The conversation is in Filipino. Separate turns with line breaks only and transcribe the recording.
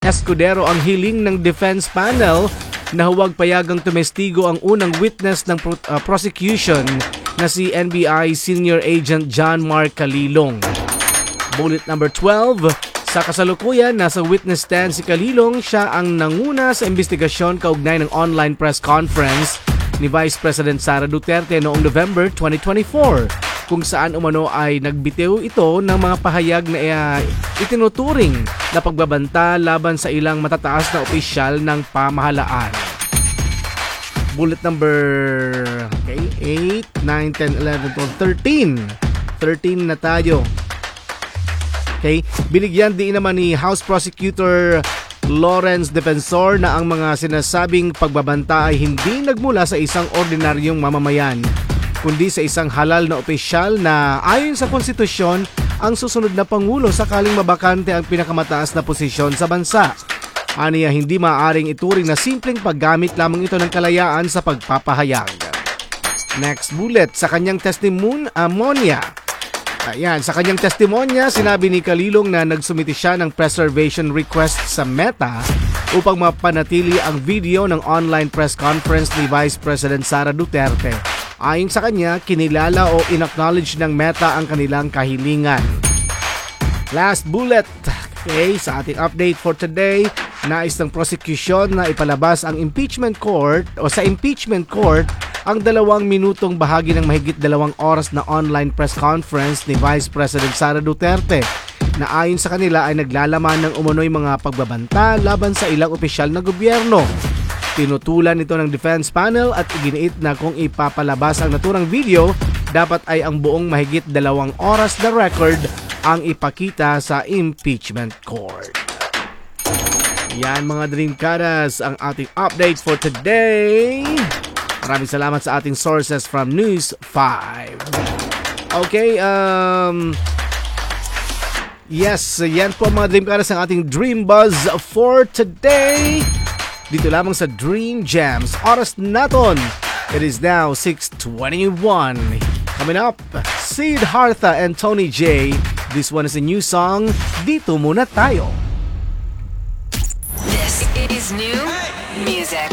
Escudero ang hiling ng defense panel na huwag payagang tumestigo ang unang witness ng prosecution na si NBI Senior Agent John Mark Calilong. Bullet number 12, sa kasalukuyan nasa witness stand si Calilong, siya ang nanguna sa investigasyon kaugnay ng online press conference ni Vice President Sara Duterte noong November 2024 kung saan umano ay nagbitiw ito ng mga pahayag na itinuturing na pagbabanta laban sa ilang matataas na opisyal ng pamahalaan. Bullet number 8, 9, 10, 11, 12, 13 na tayo. Okay, binigyan din naman ni House Prosecutor Lawrence Defensor na ang mga sinasabing pagbabanta ay hindi nagmula sa isang ordinaryong mamamayan, kundi sa isang halal na opisyal na ayon sa konstitusyon ang susunod na pangulo sakaling mabakante ang pinakamataas na posisyon sa bansa. Aniya hindi maaaring ituring na simpleng paggamit lamang ito ng kalayaan sa pagpapahayag. Next bullet, sa kanyang testimonya. Sa kanyang testimonya, sinabi ni Calilong na nagsumiti siya ng preservation request sa Meta upang mapanatili ang video ng online press conference ni Vice President Sara Duterte. Ayon sa kanya, kinilala o inacknowledge ng Meta ang kanilang kahilingan. Last bullet, okay, sa ating update for today, nais ng prosecution na ipalabas ang impeachment court ang 2 minutong bahagi ng mahigit 2 oras na online press conference ni Vice President Sara Duterte na ayon sa kanila ay naglalaman ng umunoy mga pagbabanta laban sa ilang opisyal na gobyerno. Tinutulan ito ng defense panel at iginiit na kung ipapalabas ang naturang video, dapat ay ang buong mahigit 2 oras na record ang ipakita sa impeachment court. Yan mga Dreamkadas ang ating update for today. Maraming salamat sa ating sources from News 5. Okay, yes, yan po mga Dreamkadas ang ating Dream Buzz for today. Dito lamang sa Dream Jams. Oras naton. It is now 6:21. Coming up, Siddhartha and Tony J. This one is a new song. Dito muna tayo.
This is new music.